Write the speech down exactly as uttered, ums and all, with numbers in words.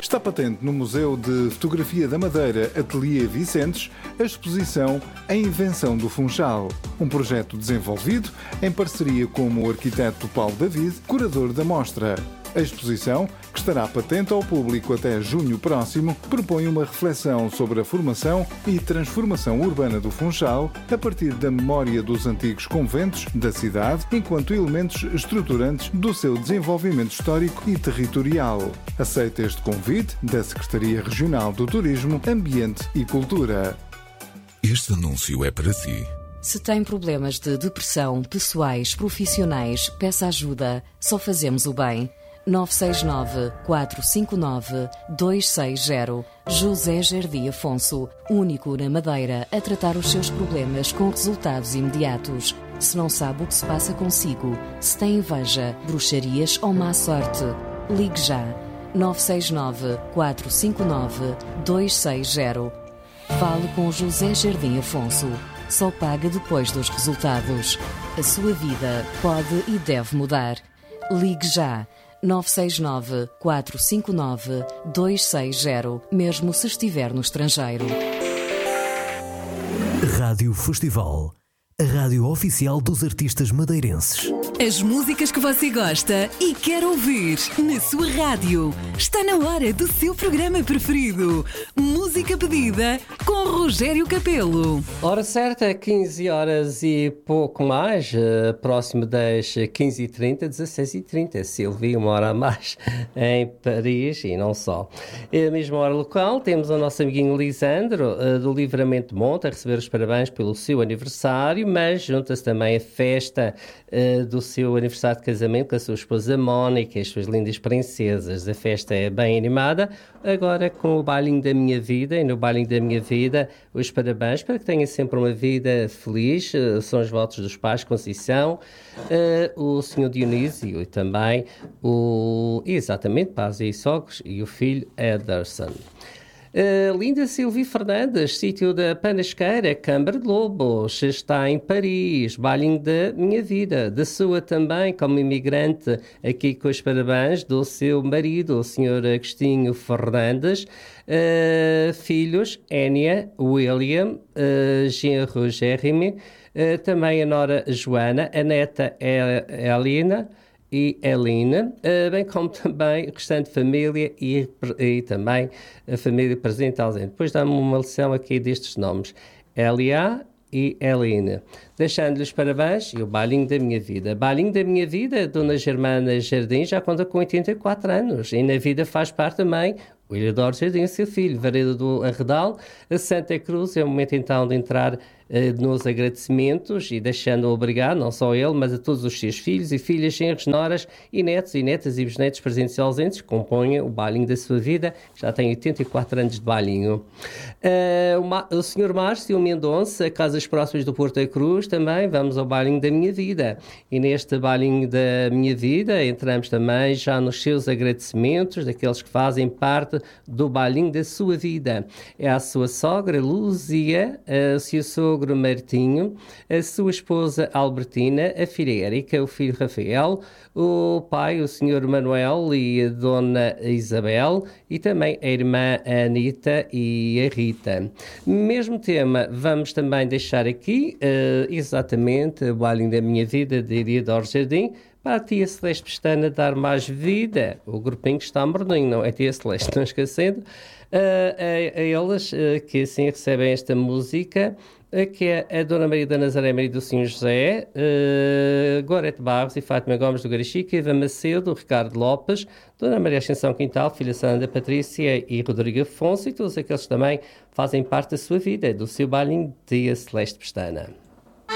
Está patente no Museu de Fotografia da Madeira Ateliê Vicentes a exposição A Invenção do Funchal, um projeto desenvolvido em parceria com o arquiteto Paulo David, curador da mostra. A exposição, que estará patente ao público até junho próximo, propõe uma reflexão sobre a formação e transformação urbana do Funchal a partir da memória dos antigos conventos da cidade enquanto elementos estruturantes do seu desenvolvimento histórico e territorial. Aceita este convite da Secretaria Regional do Turismo, Ambiente e Cultura. Este anúncio é para si. Se tem problemas de depressão, pessoais, profissionais, peça ajuda. Só fazemos o bem. nove seis nove, quatro cinco nove, dois seis zero. José Jardim Afonso, único na Madeira a tratar os seus problemas com resultados imediatos. Se não sabe o que se passa consigo, se tem inveja, bruxarias ou má sorte, ligue já. nove seis nove, quatro cinco nove, dois seis zero. Fale com José Jardim Afonso. Só paga depois dos resultados. A sua vida pode e deve mudar. Ligue já. nove seis nove, quatro cinco nove, dois seis zero, mesmo se estiver no estrangeiro. Rádio Festival, a rádio oficial dos artistas madeirenses. As músicas que você gosta e quer ouvir na sua rádio. Está na hora do seu programa preferido. Música pedida com Rogério Capelo. Hora certa, quinze horas e pouco mais, próximo das quinze e trinta, dezasseis e trinta. Silvia, uma hora a mais em Paris e não só. E a mesma hora local, temos o nosso amiguinho Lisandro, do Livramento Monte, a receber os parabéns pelo seu aniversário, mas junta-se também a festa do seu aniversário de casamento com a sua esposa Mónica e as suas lindas princesas. A festa é bem animada, agora com o bailinho da minha vida, e no bailinho da minha vida os parabéns para que tenha sempre uma vida feliz, são os votos dos pais Conceição, uh, o senhor Dionísio e também o, exatamente, pais e sogros e o filho Ederson. Uh, Linda Silvia Fernandes, sítio da Panasqueira, Câmara de Lobos, está em Paris, bailinho da minha vida, da sua também, como imigrante, aqui com os parabéns do seu marido, o senhor Agostinho Fernandes, uh, filhos, Énia, William, uh, genro Jeremy, uh, também a nora Joana, a neta Helena, e Helena, bem como também a restante família e, e também a família presente ausente. Depois dá-me uma lição aqui destes nomes. Elia e Helena. Deixando-lhes parabéns e o bailinho da minha vida. Bailinho da minha vida, Dona Germana Jardim já conta com oitenta e quatro anos e na vida faz parte também o Ilhador Jardim, seu filho, Vareda do Arredal, a Santa Cruz. É o momento então de entrar uh, nos agradecimentos e deixando-o obrigar, não só ele, mas a todos os seus filhos e filhas, genros, noras e netos e netas e bisnetos presentes e ausentes que compõem o bailinho da sua vida. Já tem oitenta e quatro anos de bailinho. Uh, o, Ma- o senhor Márcio Mendonça, Casas Próximas do Porto da Cruz, também vamos ao bailinho da minha vida. E neste bailinho da minha vida entramos também já nos seus agradecimentos daqueles que fazem parte do bailinho da sua vida. É a sua sogra Luzia, o seu sogro Martinho, a sua esposa Albertina, a filha Érica, o filho Rafael, o pai, o senhor Manuel e a dona Isabel e também a irmã Anita e a Rita. Mesmo tema, vamos também deixar aqui uh, exatamente o bailinho da minha vida de Ilhador Jardim, para a tia Celeste Pestana dar mais vida. O grupinho está morninho, não é, tia Celeste? Não esquecendo. Uh, a, a eles uh, que assim recebem esta música, uh, que é a Dona Maria da Nazaré, Maria do Senhor José, uh, Gorete Barros e Fátima Gomes do Garichica, Eva Macedo, Ricardo Lopes, Dona Maria Ascensão Quintal, filha Sandra Patrícia e Rodrigo Afonso e todos aqueles que também fazem parte da sua vida, do seu bailinho, tia Celeste Pestana.